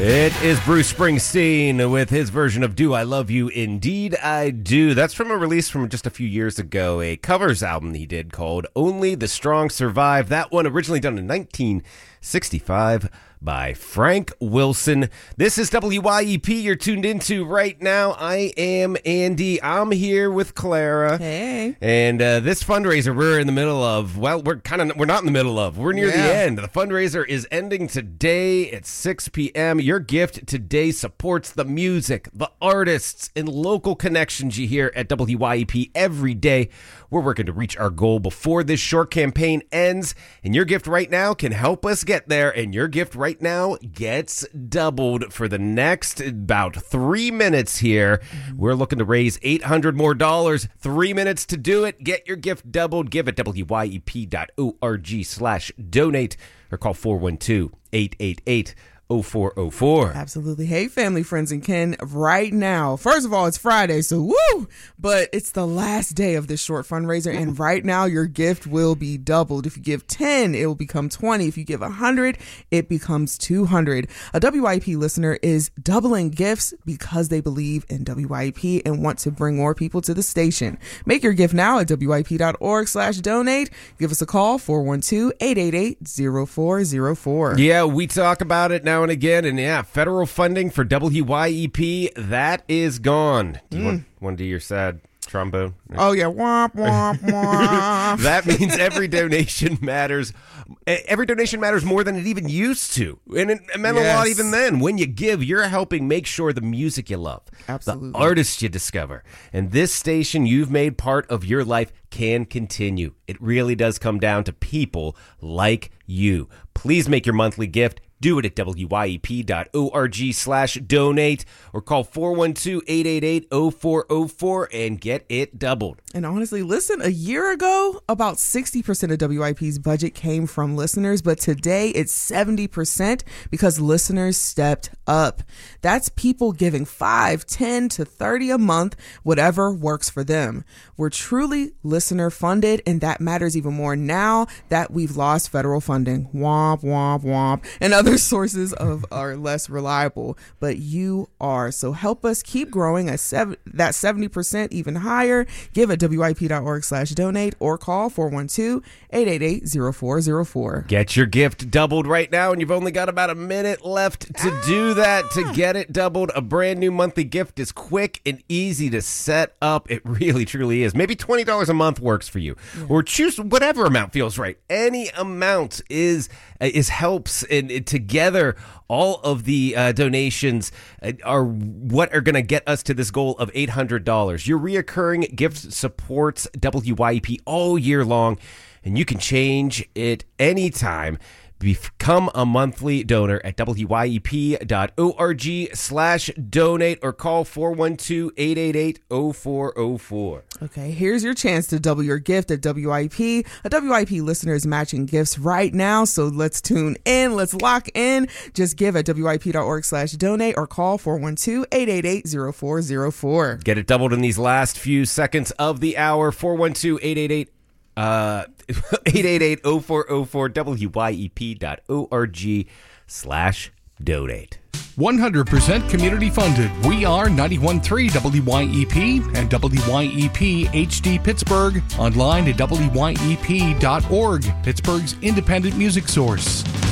It is Bruce Springsteen with his version of Do I Love You? Indeed I Do. That's from a release from just a few years ago, a covers album he did called Only the Strong Survive. That one originally done in 1965 by Frank Wilson. This is WYEP you're tuned into right now. I am Andy. I'm here with Clara. Hey. And this fundraiser we're in the middle of, well, we're not in the middle of. We're near the end. The fundraiser is ending today at 6 p.m. Your gift today supports the music, the artists, and local connections you hear at WYEP every day. We're working to reach our goal before this short campaign ends, and your gift right now can help us get there, and your gift right now gets doubled for the next about 3 minutes here. We're looking to raise $800 more. 3 minutes to do it. Get your gift doubled. Give at wyep.org/donate or call 412-888-0404. Absolutely. Hey, family, friends, and kin. Right now, first of all, it's Friday, so woo! But it's the last day of this short fundraiser, and right now, your gift will be doubled. If you give 10, it will become 20. If you give 100, it becomes 200. A WYEP listener is doubling gifts because they believe in WYEP and want to bring more people to the station. Make your gift now at wyep.org/donate. Give us a call, 412-888-0404. Yeah, we talk about it now and again, and yeah, federal funding for WYEP, that is gone. Do you want to do your sad trombone? Oh, yeah. Womp, womp, womp. That means every donation matters. Every donation matters more than it even used to. And it meant a lot even then. When you give, you're helping make sure the music you love, absolutely, the artists you discover, and this station you've made part of your life can continue. It really does come down to people like you. Please make your monthly gift. Do it at wyep.org/donate or call 412-888-0404 and get it doubled. And honestly, listen, a year ago, about 60% of WYEP's budget came from listeners, but today it's 70% because listeners stepped up. That's people giving 5, 10 to 30 a month, whatever works for them. We're truly listener funded, and that matters even more now that we've lost federal funding. Womp, womp, womp. And other sources are less reliable, but you are. So help us keep growing that 70% even higher. Give at wyep.org/donate or call 412-888-0404. Get your gift doubled right now, and you've only got about a minute left to do that. To get it doubled, a brand new monthly gift is quick and easy to set up. It really, truly is. Maybe $20 a month works for you, or choose whatever amount feels right. Any amount is helps, and together all of the donations are what are going to get us to this goal of $800. Your reoccurring gift supports WYEP all year long, and you can change it anytime. Become a monthly donor at wyep.org/donate or call 412-888-0404. Okay, here's your chance to double your gift at WYEP. A WYEP listener is matching gifts right now, so let's tune in. Let's lock in. Just give at wyep.org/donate or call 412-888-0404. Get it doubled in these last few seconds of the hour. 412-888 888-0404 wyep.org/donate. 100% community funded. We are 91.3 WYEP and WYEP HD Pittsburgh. Online at wyep.org, Pittsburgh's independent music source.